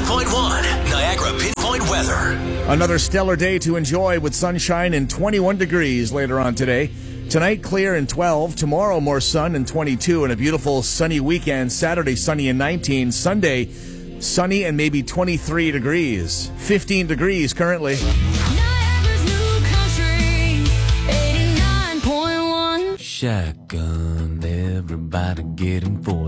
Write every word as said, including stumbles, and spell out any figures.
one point one, Niagara Pinpoint Weather. Another stellar day to enjoy with sunshine and twenty-one degrees later on today. Tonight, clear and twelve. Tomorrow, more sun and twenty-two. And a beautiful sunny weekend. Saturday, sunny and nineteen. Sunday, sunny and maybe twenty-three degrees. fifteen degrees currently. Niagara's new country, eighty-nine point one. Shotgun, everybody getting for